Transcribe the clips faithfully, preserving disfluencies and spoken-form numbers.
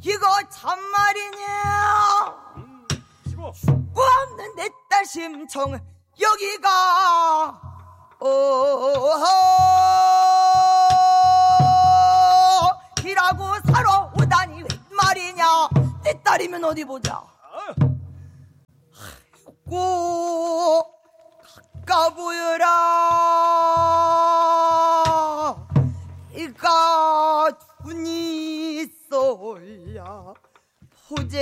이거 참말이냐? 음, 치고. 죽고 없는 내 딸 심청 여기가 어허 이라고 살아오다니 웬 말이냐? 내 딸이면 어디 보자. 아이고 가까 보여라. 이가 눈이 쏠야 보제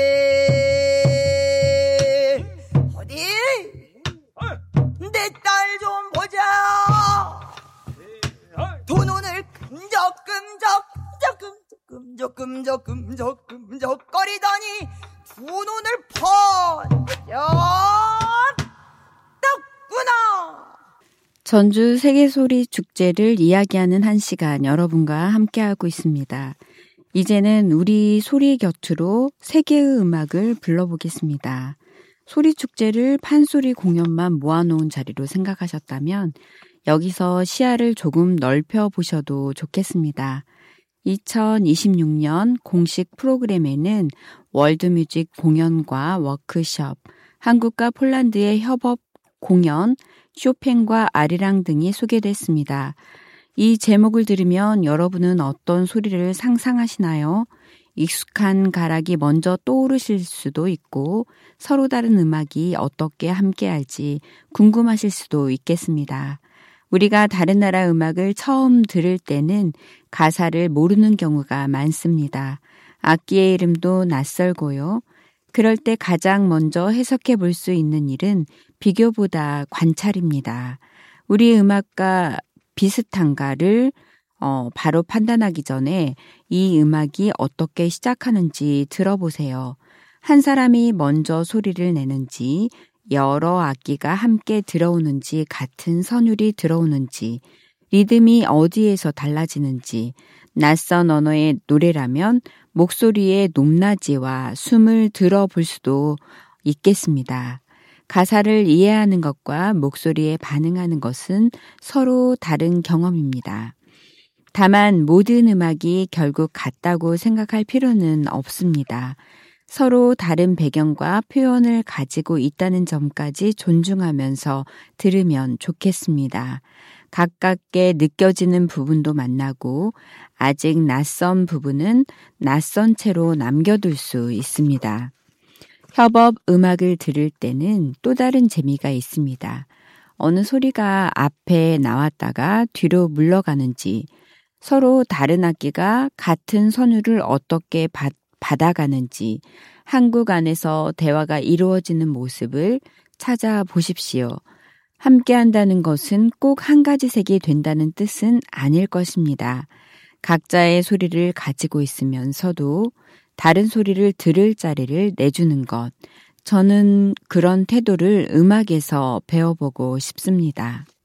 어디 내 딸 좀 보자. 두 눈을 끔적끔적 끔적 끔적 끔적 끔적 거리더니 두 눈을 번쩍 떴구나. 전주 세계소리 축제를 이야기하는 한 시간 여러분과 함께하고 있습니다. 이제는 우리 소리 곁으로 세계의 음악을 불러보겠습니다. 소리축제를 판소리 공연만 모아놓은 자리로 생각하셨다면 여기서 시야를 조금 넓혀보셔도 좋겠습니다. 이천이십육 년 공식 프로그램에는 월드뮤직 공연과 워크숍, 한국과 폴란드의 협업 공연, 쇼팽과 아리랑 등이 소개됐습니다. 이 제목을 들으면 여러분은 어떤 소리를 상상하시나요? 익숙한 가락이 먼저 떠오르실 수도 있고 서로 다른 음악이 어떻게 함께할지 궁금하실 수도 있겠습니다. 우리가 다른 나라 음악을 처음 들을 때는 가사를 모르는 경우가 많습니다. 악기의 이름도 낯설고요. 그럴 때 가장 먼저 해석해 볼 수 있는 일은 비교보다 관찰입니다. 우리 음악과 비슷한가를 어, 바로 판단하기 전에 이 음악이 어떻게 시작하는지 들어보세요. 한 사람이 먼저 소리를 내는지, 여러 악기가 함께 들어오는지, 같은 선율이 들어오는지, 리듬이 어디에서 달라지는지, 낯선 언어의 노래라면 목소리의 높낮이와 숨을 들어볼 수도 있겠습니다. 가사를 이해하는 것과 목소리에 반응하는 것은 서로 다른 경험입니다. 다만 모든 음악이 결국 같다고 생각할 필요는 없습니다. 서로 다른 배경과 표현을 가지고 있다는 점까지 존중하면서 들으면 좋겠습니다. 가깝게 느껴지는 부분도 만나고 아직 낯선 부분은 낯선 채로 남겨둘 수 있습니다. 협업 음악을 들을 때는 또 다른 재미가 있습니다. 어느 소리가 앞에 나왔다가 뒤로 물러가는지, 서로 다른 악기가 같은 선율을 어떻게 받, 받아가는지 한국 안에서 대화가 이루어지는 모습을 찾아보십시오. 함께한다는 것은 꼭 한 가지 색이 된다는 뜻은 아닐 것입니다. 각자의 소리를 가지고 있으면서도 다른 소리를 들을 자리를 내주는 것. 저는 그런 태도를 음악에서 배워보고 싶습니다.